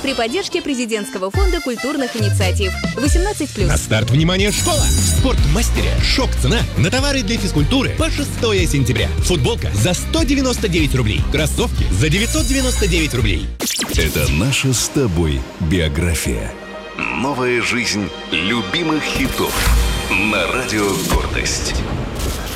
при поддержке Президентского фонда культурных инициатив. 18+. На старт, внимание, школа! В Спортмастере шок-цена на товары для физкультуры по 6 сентября. Футболка за 199 рублей. Кроссовки за 999 рублей. Это наша с тобой биография. Новая жизнь любимых хитов на радио «Гордость».